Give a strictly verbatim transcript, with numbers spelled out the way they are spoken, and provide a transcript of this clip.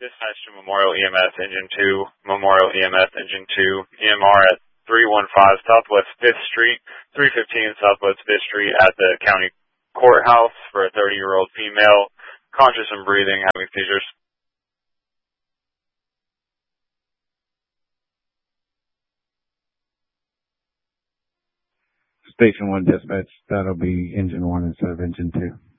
Dispatch to Memorial E M S Engine two, Memorial E M S Engine two, E M R at three one five Southwest fifth Street, three fifteen Southwest fifth Street at the county courthouse for a thirty-year-old female, conscious and breathing, having seizures. Station one dispatch, that'll be engine one instead of engine two.